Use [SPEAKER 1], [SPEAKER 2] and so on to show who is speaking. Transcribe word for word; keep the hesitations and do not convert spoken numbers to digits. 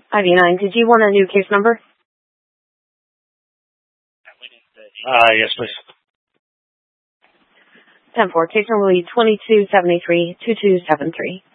[SPEAKER 1] I V nine, did you want a new case number?
[SPEAKER 2] Uh, yes, please.
[SPEAKER 1] ten four, case number will be twenty-two seventy-three, two two seven three.